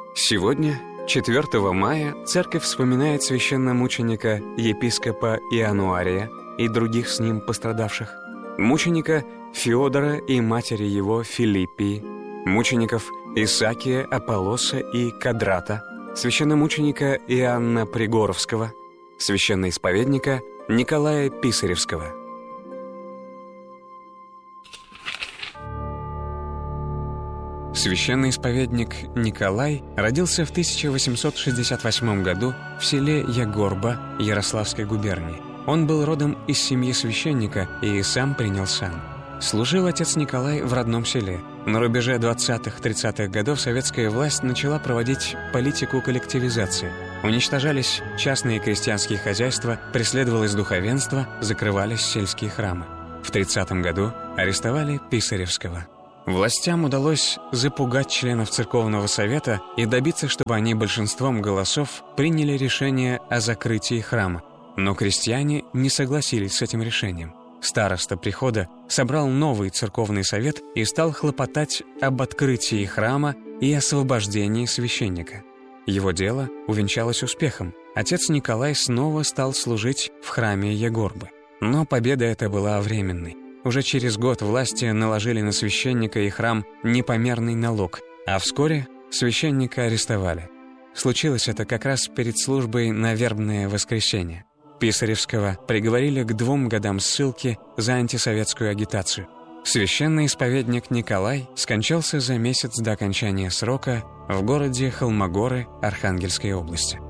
Сегодня, 4 мая, церковь вспоминает священномученика епископа Иануария и других с ним пострадавших, мученика Феодора и матери его Филиппии, мучеников Исакия, Аполлоса и Кадрата, священномученика Иоанна Пригоровского, священноисповедника Николая Писаревского. Священный исповедник Николай родился в 1868 году в селе Ягорба Ярославской губернии. Он был родом из семьи священника и сам принял сан. Служил отец Николай в родном селе. На рубеже 20-30-х годов советская власть начала проводить политику коллективизации. Уничтожались частные и крестьянские хозяйства, преследовалось духовенство, закрывались сельские храмы. В 30-м году арестовали Писаревского. Властям удалось запугать членов церковного совета и добиться, чтобы они большинством голосов приняли решение о закрытии храма. Но крестьяне не согласились с этим решением. Староста прихода собрал новый церковный совет и стал хлопотать об открытии храма и освобождении священника. Его дело увенчалось успехом. Отец Николай снова стал служить в храме Егорбы. Но победа эта была временной. Уже через год власти наложили на священника и храм непомерный налог, а вскоре священника арестовали. Случилось это как раз перед службой на Вербное воскресенье. Писаревского приговорили к 2 годам ссылки за антисоветскую агитацию. Священный исповедник Николай скончался за месяц до окончания срока в городе Холмогоры Архангельской области.